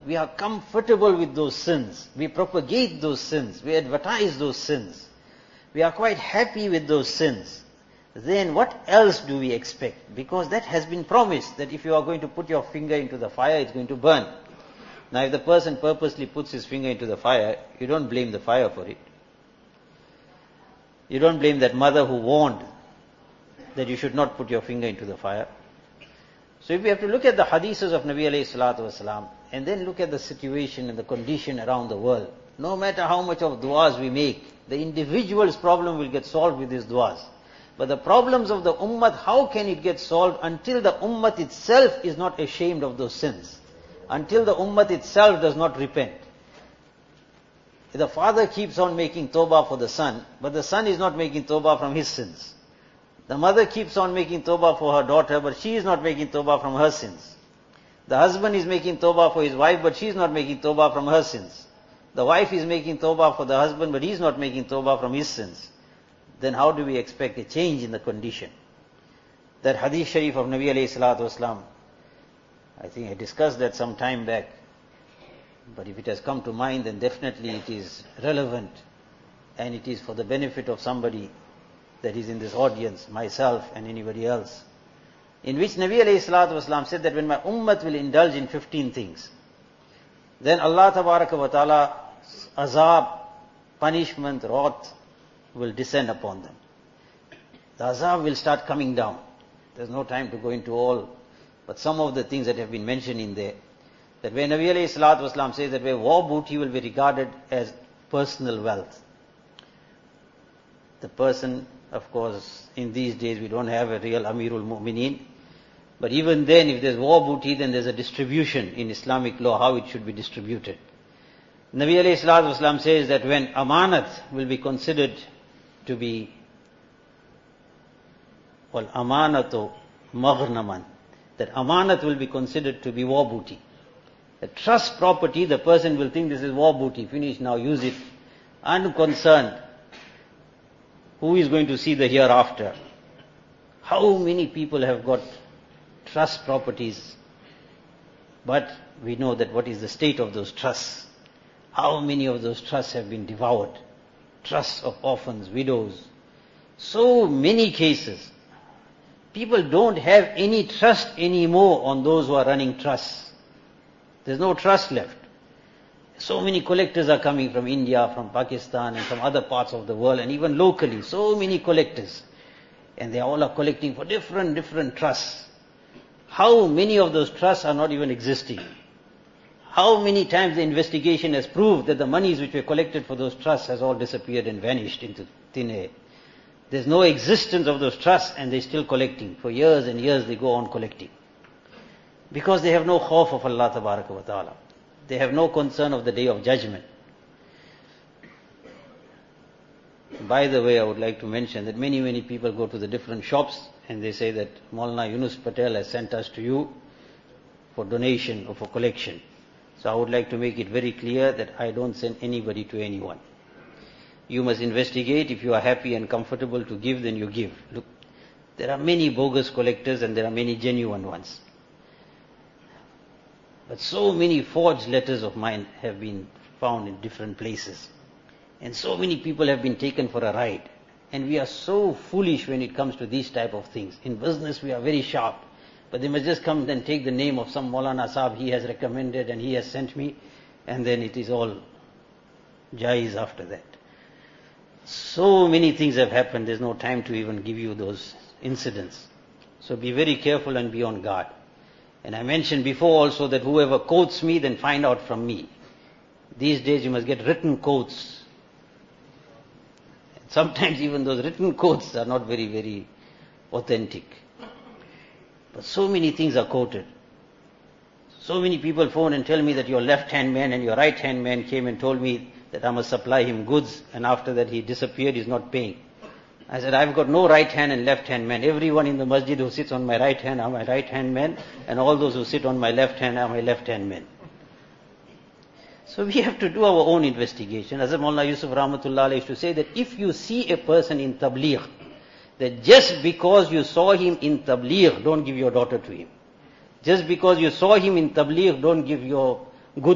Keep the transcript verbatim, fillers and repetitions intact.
we are comfortable with those sins, we propagate those sins, we advertise those sins, we are quite happy with those sins, then what else do we expect? Because that has been promised, that if you are going to put your finger into the fire, it's going to burn. Now if the person purposely puts his finger into the fire, you don't blame the fire for it. You don't blame that mother who warned that you should not put your finger into the fire. So if we have to look at the hadiths of Nabi alayhi salatu wasalam, and then look at the situation and the condition around the world, no matter how much of du'as we make, the individual's problem will get solved with his du'as. But the problems of the ummah, how can it get solved until the ummah itself is not ashamed of those sins? Until the ummah itself does not repent. The father keeps on making tawbah for the son, but the son is not making tawbah from his sins. The mother keeps on making tawbah for her daughter, but she is not making tawbah from her sins. The husband is making tawbah for his wife, but she is not making tawbah from her sins. The wife is making tawbah for the husband, but he is not making tawbah from his sins. Then how do we expect a change in the condition? That hadith sharif of Nabi alayhi salatu wasalam, I think I discussed that some time back, but if it has come to mind, then definitely it is relevant, and it is for the benefit of somebody that is in this audience, myself and anybody else, in which Nabi alayhi salatu wasalam said that when my ummah will indulge in fifteen things, then Allah tabaraka wa ta'ala azab, punishment, wrath will descend upon them. The azab will start coming down. There's no time to go into all, but some of the things that have been mentioned in there, that where Nabi alayhi salatu wasalam says that where war booty will be regarded as personal wealth. The person, of course, in these days we don't have a real Amirul Mu'mineen, but even then if there's war booty, then there's a distribution in Islamic law, how it should be distributed. Nabi alayhi salatu wasalam says that when amanat will be considered to be, well, amanatu maghnaman, that amanat will be considered to be war booty. The trust property, the person will think this is war booty, finish now, use it, unconcerned. Who is going to see the hereafter? How many people have got trust properties, but we know that what is the state of those trusts. How many of those trusts have been devoured? Trusts of orphans, widows. So many cases. People don't have any trust anymore on those who are running trusts. There's no trust left. So many collectors are coming from India, from Pakistan and from other parts of the world, and even locally, so many collectors. And they all are collecting for different, different trusts. How many of those trusts are not even existing? How many times the investigation has proved that the monies which were collected for those trusts has all disappeared and vanished into thin air. There's no existence of those trusts and they're still collecting. For years and years they go on collecting. Because they have no khawf of Allah tabaraka wa ta'ala. They have no concern of the day of judgment. By the way, I would like to mention that many, many people go to the different shops and they say that Maulana Yunus Patel has sent us to you for donation or for collection. So I would like to make it very clear that I don't send anybody to anyone. You must investigate. If you are happy and comfortable to give, then you give. Look, there are many bogus collectors and there are many genuine ones. But so many forged letters of mine have been found in different places. And so many people have been taken for a ride. And we are so foolish when it comes to these type of things. In business we are very sharp. But they must just come and take the name of some Maulana Sahib, he has recommended and he has sent me. And then it is all jaiz after that. So many things have happened, there's no time to even give you those incidents. So be very careful and be on guard. And I mentioned before also that whoever quotes me, then find out from me. These days you must get written quotes. Sometimes even those written quotes are not very, very authentic. But so many things are quoted. So many people phone and tell me that your left-hand man and your right-hand man came and told me that I must supply him goods, and after that he disappeared, he's not paying. I said, I've got no right hand and left hand man. Everyone in the masjid who sits on my right hand are my right hand men, and all those who sit on my left hand are my left hand men. So we have to do our own investigation. As Maulana Yusuf Rahmatullah used to say that if you see a person in tabligh, that just because you saw him in tabligh, don't give your daughter to him. Just because you saw him in tabligh, don't give your